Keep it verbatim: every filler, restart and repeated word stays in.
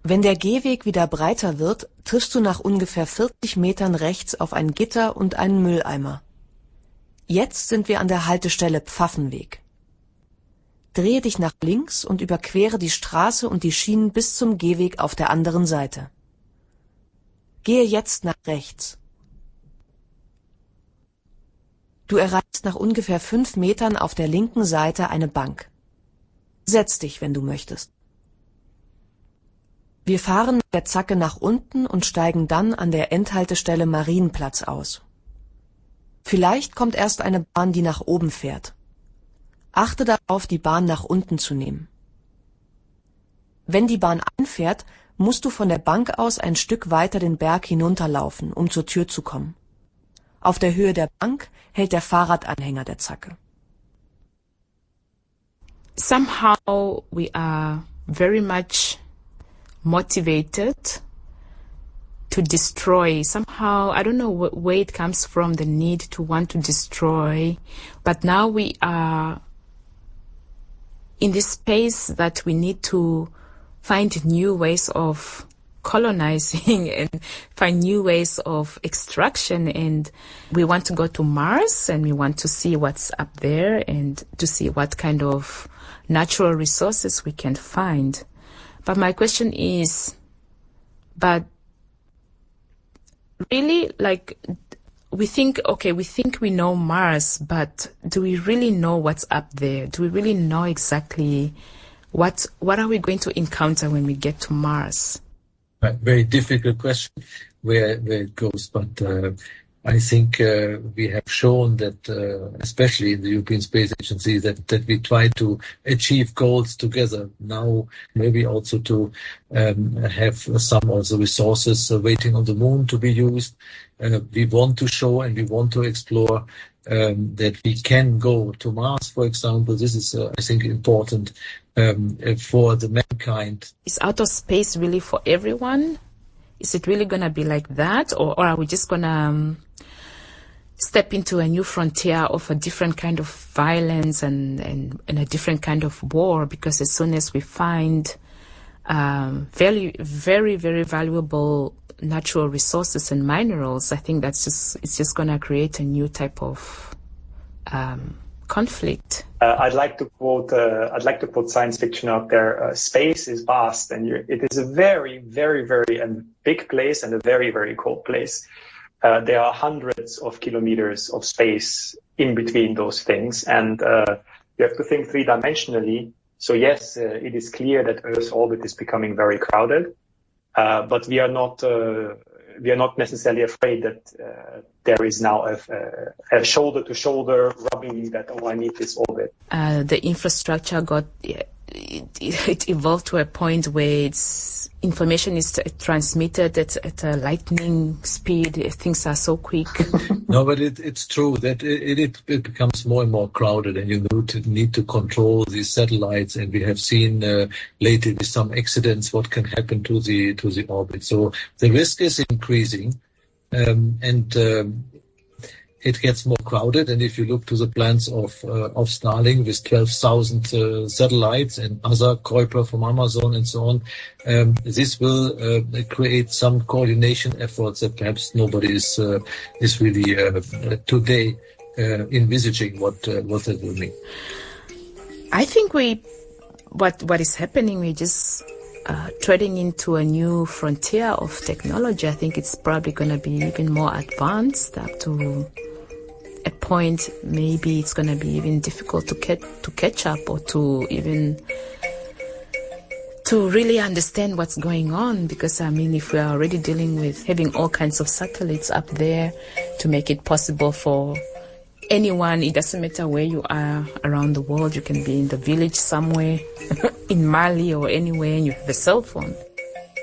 Wenn der Gehweg wieder breiter wird, triffst du nach ungefähr vierzig Metern rechts auf ein Gitter und einen Mülleimer. Jetzt sind wir an der Haltestelle Pfaffenweg. Drehe dich nach links und überquere die Straße und die Schienen bis zum Gehweg auf der anderen Seite. Gehe jetzt nach rechts. Du erreichst nach ungefähr fünf Metern auf der linken Seite eine Bank. Setz dich, wenn du möchtest. Wir fahren mit der Zacke nach unten und steigen dann an der Endhaltestelle Marienplatz aus. Vielleicht kommt erst eine Bahn, die nach oben fährt. Achte darauf, die Bahn nach unten zu nehmen. Wenn die Bahn einfährt, musst du von der Bank aus ein Stück weiter den Berg hinunterlaufen, um zur Tür zu kommen. Auf der Höhe der Bank hält der Fahrradanhänger der Zacke. Somehow we are very much motivated to destroy. Somehow, I don't know what, where it comes from, the need to want to destroy. But now we are in this space that we need to find new ways of colonizing and find new ways of extraction. And we want to go to Mars and we want to see what's up there and to see what kind of natural resources we can find. But my question is, but really, like, we think, okay, we think we know Mars, but do we really know what's up there? Do we really know exactly what what are we going to encounter when we get to Mars? A very difficult question where, where it goes, but uh, I think uh, we have shown that, uh, especially in the European Space Agency, that, that we try to achieve goals together. Now, maybe also to um, have some also resources uh, waiting on the moon to be used. Uh, we want to show and we want to explore um, that we can go to Mars, for example. This is, uh, I think, important um, for the mankind. Is outer space really for everyone? Is it really going to be like that? Or, or are we just going to um, step into a new frontier of a different kind of violence and, and, and a different kind of war? Because as soon as we find um, very, very, very valuable natural resources and minerals, I think that's just, it's just going to create a new type of um, conflict. Uh, I'd like to quote. Uh, I'd like to put science fiction out there. Uh, space is vast, and you're, it is a very, very, very and big place, and a very, very cold place. Uh, there are hundreds of kilometers of space in between those things, and uh, you have to think three-dimensionally. So yes, uh, it is clear that Earth's orbit is becoming very crowded, uh, but we are not. Uh, We are not necessarily afraid that uh, there is now a, a, a shoulder-to-shoulder rubbing that, oh, I need this orbit. Uh, the infrastructure got, it, it evolved to a point where it's, information is transmitted at, at a lightning speed. Things are so quick. No, but it, it's true that it, it, it becomes more and more crowded, and you need to, need to control these satellites. And we have seen uh, lately with some accidents what can happen to the to the orbit. So the risk is increasing, um, and um, it gets more crowded. And if you look to the plans of uh, of Starlink with twelve thousand uh, satellites and other Kuiper from Amazon and so on, um, this will uh, create some coordination efforts that perhaps nobody is uh, is really uh, today uh, envisaging what uh, what that will mean. I think we what what is happening. We just uh, treading into a new frontier of technology. I think it's probably going to be even more advanced up to a point. Maybe it's going to be even difficult to catch to catch up or to even to really understand what's going on. Because I mean, if we are already dealing with having all kinds of satellites up there to make it possible for anyone, it doesn't matter where you are around the world, you can be in the village somewhere in Mali or anywhere, and you have a cell phone.